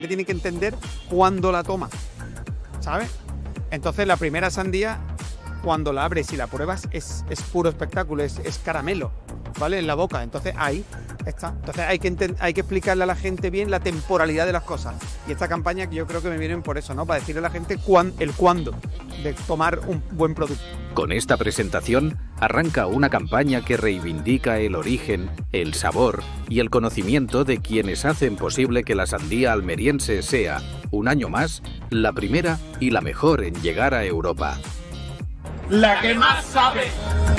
tiene que entender cuándo la toma, ¿sabes? Entonces la primera sandía, cuando la abres y la pruebas, es puro espectáculo, es caramelo, ¿vale? En la boca. Entonces ahí está. Entonces hay que explicarle a la gente bien la temporalidad de las cosas. Y esta campaña que yo creo que me vienen por eso, ¿no? Para decirle a la gente el cuándo de tomar un buen producto. Con esta presentación arranca una campaña que reivindica el origen, el sabor y el conocimiento de quienes hacen posible que la sandía almeriense sea, un año más, la primera y la mejor en llegar a Europa. La que más sabe.